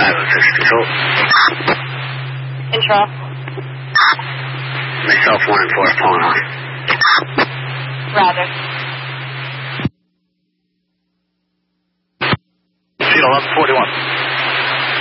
Office Control. Control. Myself 1 and 4 pulling on. Roger. Seal 1141.